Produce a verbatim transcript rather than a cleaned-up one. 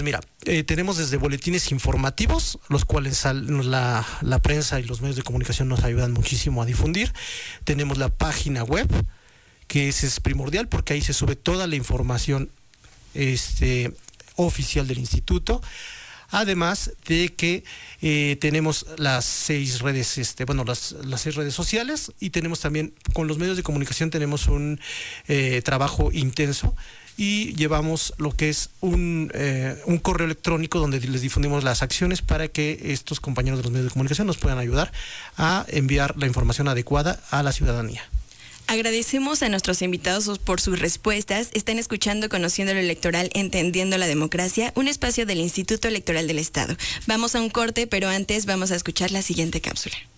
mira, eh, tenemos desde boletines informativos, los cuales sal, la, la prensa y los medios de comunicación nos ayudan muchísimo a difundir. Tenemos la página web, que ese es primordial porque ahí se sube toda la información este, oficial del instituto. Además de que eh, tenemos las seis redes, este, bueno, las, las seis redes sociales, y tenemos también, con los medios de comunicación tenemos un eh, trabajo intenso y llevamos lo que es un, eh, un correo electrónico donde les difundimos las acciones para que estos compañeros de los medios de comunicación nos puedan ayudar a enviar la información adecuada a la ciudadanía. Agradecemos a nuestros invitados por sus respuestas. Están escuchando Conociendo lo Electoral, Entendiendo la Democracia, un espacio del Instituto Electoral del Estado. Vamos a un corte, pero antes vamos a escuchar la siguiente cápsula.